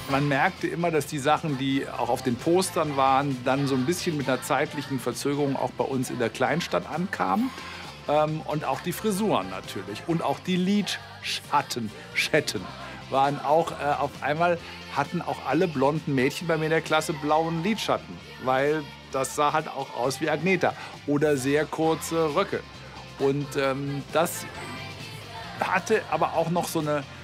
Man merkte immer, dass die Sachen, die auch auf den Postern waren, dann so ein bisschen mit einer zeitlichen Verzögerung auch bei uns in der Kleinstadt ankamen. Und auch die Frisuren natürlich und auch die Schetten waren auch auf einmal hatten auch alle blonden Mädchen bei mir in der Klasse blauen Lidschatten, weil das sah halt auch aus wie Agneta oder sehr kurze Röcke. Und das hatte aber auch noch so eine